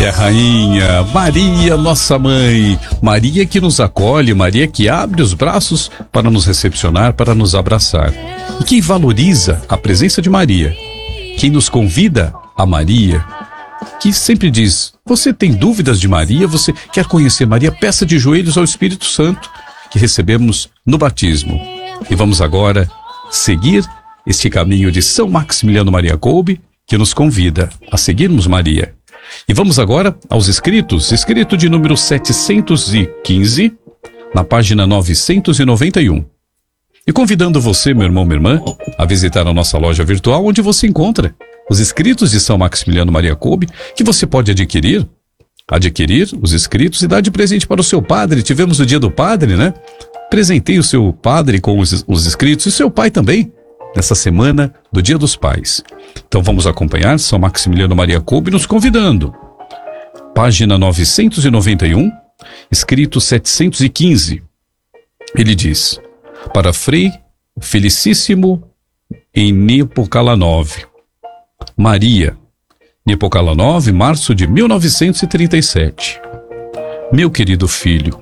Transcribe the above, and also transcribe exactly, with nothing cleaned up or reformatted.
Maria Rainha, Maria nossa mãe, Maria que nos acolhe, Maria que abre os braços para nos recepcionar, para nos abraçar. E quem valoriza a presença de Maria, quem nos convida a Maria, que sempre diz, você tem dúvidas de Maria, você quer conhecer Maria, peça de joelhos ao Espírito Santo, que recebemos no batismo. E vamos agora seguir este caminho de São Maximiliano Maria Kolbe, que nos convida a seguirmos Maria. E vamos agora aos escritos, escrito de número setecentos e quinze, na página novecentos e noventa e um. E convidando você, meu irmão, minha irmã, a visitar a nossa loja virtual, onde você encontra os escritos de São Maximiliano Maria Kolbe, que você pode adquirir, adquirir os escritos e dar de presente para o seu padre. Tivemos o dia do padre, né? Presenteie o seu padre com os, os escritos, e o seu pai também, nessa semana do Dia dos Pais. Então vamos acompanhar São Maximiliano Maria Kolbe nos convidando. Página novecentos e noventa e um, escrito setecentos e quinze. Ele diz, para Frei Felicíssimo em Nepokalanov. Maria, Nepokalanov, março de mil novecentos e trinta e sete. Meu querido filho,